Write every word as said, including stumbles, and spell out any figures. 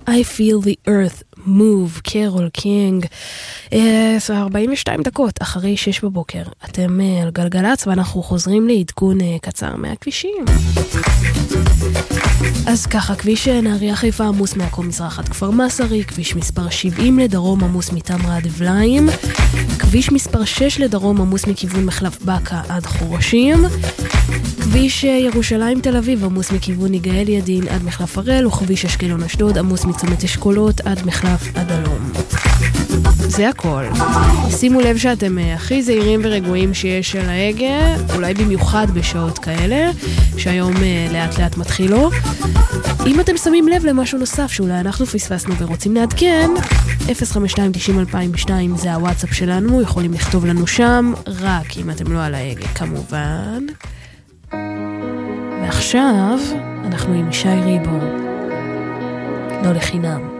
I feel the earth move, קרול קינג. ארבעים ושתיים דקות אחרי שש בבוקר. אתם על גלגלץ ואנחנו חוזרים לעדכון קצר מהכבישים. אז ככה, כביש נהריה חיפה עמוס מעכו מזרח עד כפר מסרי, כביש מספר שבעים לדרום עמוס מתמרה עד אבליים, כביש מספר שש לדרום עמוס מכיוון מחלף בקה עד חורשים, כביש ירושלים תל אביב עמוס מכיוון יגאל ידין עד מחלף הראל, וכביש אשקלון אשדוד עמוס מצומת אשכולות עד מחלף אדלום. זה הכל. שימו לב שאתם הכי זהירים ורגועים שיש על ההגה, אולי במיוחד בשעות כאלה, שהיום לאט לאט מתחילו. אם אתם שמים לב למשהו נוסף שאולי אנחנו פספסנו ורוצים לעדכן, אפס חמש שתיים תשעים אלפיים ושתיים זה הוואטסאפ שלנו, יכולים לכתוב לנו שם, רק אם אתם לא על ההגה כמובן. ועכשיו אנחנו עם שי ריבו, לא לחינם.